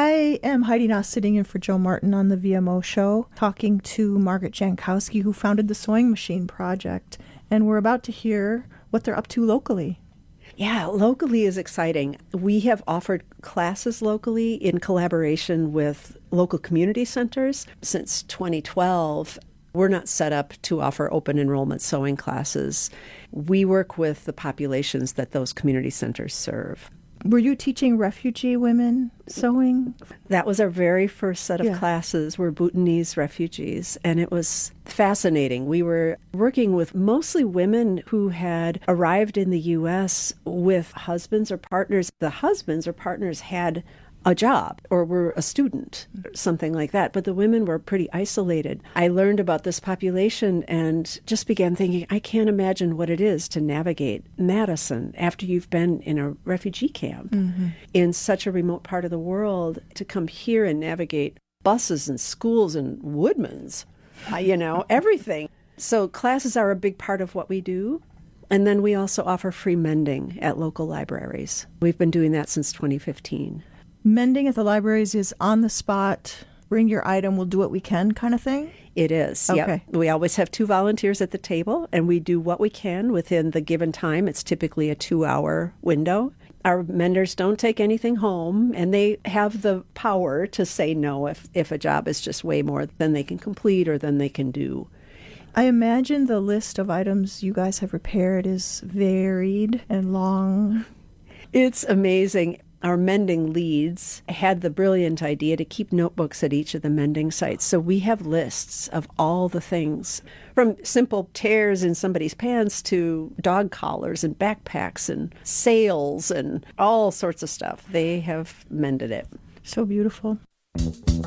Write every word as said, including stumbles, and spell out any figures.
I am Heidi Noss, sitting in for Joe Martin on the V M O show, talking to Margaret Jankowski, who founded the Sewing Machine Project. And we're about to hear what they're up to locally. Yeah, locally is exciting. We have offered classes locally in collaboration with local community centers since twenty twelve. We're not set up to offer open enrollment sewing classes. We work with the populations that those community centers serve. Were you teaching refugee women sewing? That was our very first set of Yeah. classes, were Bhutanese refugees, and it was fascinating. We were working with mostly women who had arrived in the U S with husbands or partners. The husbands or partners had a job or were a student, something like that. But the women were pretty isolated. I learned about this population and just began thinking, I can't imagine what it is to navigate Madison after you've been in a refugee camp mm-hmm. in such a remote part of the world, to come here and navigate buses and schools and Woodmans, uh, you know, everything. So classes are a big part of what we do. And then we also offer free mending at local libraries. We've been doing that since twenty fifteen. Mending at the libraries is on the spot, bring your item, we'll do what we can kind of thing? It is, okay. Yep. We always have two volunteers at the table, and we do what we can within the given time. It's typically a two-hour window. Our menders don't take anything home, and they have the power to say no if, if a job is just way more than they can complete or than they can do. I imagine the list of items you guys have repaired is varied and long. It's amazing. Our mending leads had the brilliant idea to keep notebooks at each of the mending sites. So we have lists of all the things, from simple tears in somebody's pants to dog collars and backpacks and sails and all sorts of stuff. They have mended it. So beautiful.